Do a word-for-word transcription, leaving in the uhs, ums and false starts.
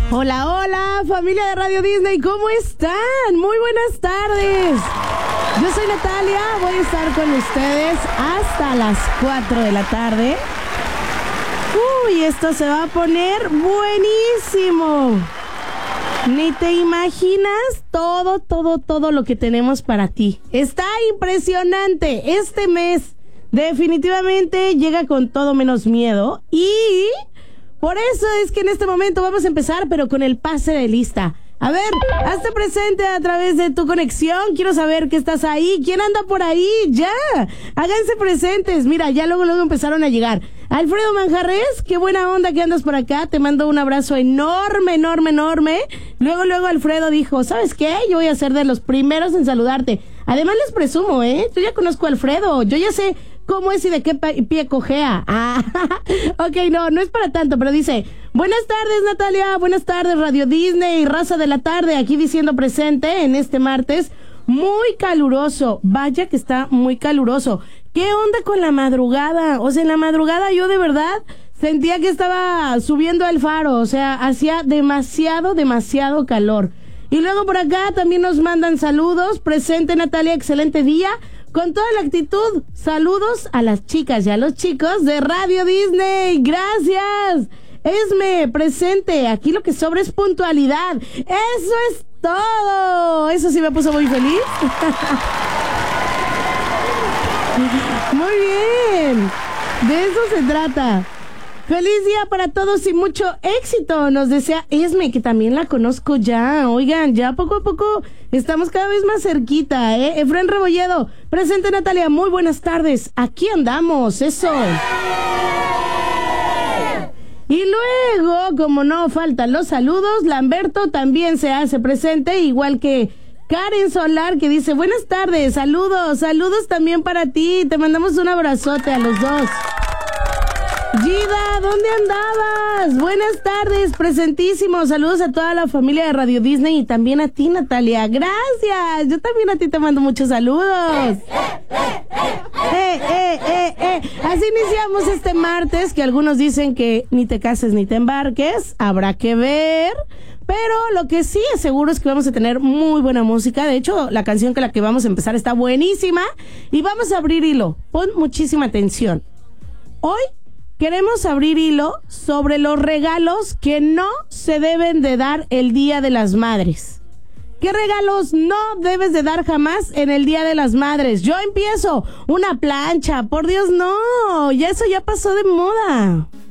Hola, hola, familia de Radio Disney, ¿cómo están? Muy buenas tardes. Yo soy Natalia, voy a estar con ustedes hasta las cuatro de la tarde. Uy, esto se va a poner buenísimo. Ni te imaginas todo, todo, todo lo que tenemos para ti. Está impresionante. Este mes definitivamente llega con todo menos miedo y por eso es que en este momento vamos a empezar, pero con el pase de lista. A ver, hazte presente a través de tu conexión. Quiero saber que estás ahí. ¿Quién anda por ahí? Ya, háganse presentes. Mira, ya luego, luego empezaron a llegar. Alfredo Manjarres, qué buena onda que andas por acá. Te mando un abrazo enorme, enorme, enorme. Luego, luego Alfredo dijo, ¿sabes qué? Yo voy a ser de los primeros en saludarte. Además les presumo, ¿eh? Yo ya conozco a Alfredo. Yo ya sé cómo es y de qué pie cojea. Ah, ok, no, no es para tanto, pero dice, buenas tardes Natalia, buenas tardes Radio Disney, raza de la tarde, aquí diciendo presente en este martes, muy caluroso, vaya que está muy caluroso. ¿Qué onda con la madrugada? O sea, en la madrugada yo de verdad sentía que estaba subiendo al faro, o sea, hacía demasiado, demasiado calor. Y luego por acá también nos mandan saludos, presente Natalia, excelente día. Con toda la actitud, saludos a las chicas y a los chicos de Radio Disney. Gracias. Esme, presente. Aquí lo que sobra es puntualidad. Eso es todo. Eso sí me puso muy feliz. Muy bien. De eso se trata. Feliz día para todos y mucho éxito, nos desea Esme, que también la conozco ya. Oigan, ya poco a poco estamos cada vez más cerquita, ¿eh? Efren Rebolledo, presente Natalia, muy buenas tardes. Aquí andamos, eso. Y luego, como no faltan los saludos, Lamberto también se hace presente, igual que Karen Solar, que dice, buenas tardes, saludos, saludos también para ti. Te mandamos un abrazote a los dos. Gida, ¿dónde andabas? Buenas tardes, presentísimo. Saludos a toda la familia de Radio Disney y también a ti, Natalia. Gracias. Yo también a ti te mando muchos saludos. Eh, eh, eh, eh. Así iniciamos este martes, que algunos dicen que ni te cases ni te embarques. Habrá que ver. Pero lo que sí es seguro es que vamos a tener muy buena música. De hecho, la canción con la que vamos a empezar está buenísima. Y vamos a abrir hilo. Pon muchísima atención. Hoy queremos abrir hilo sobre los regalos que no se deben de dar el Día de las Madres. ¿Qué regalos no debes de dar jamás en el Día de las Madres? Yo empiezo. Una plancha. Por Dios, no. Ya eso ya pasó de moda.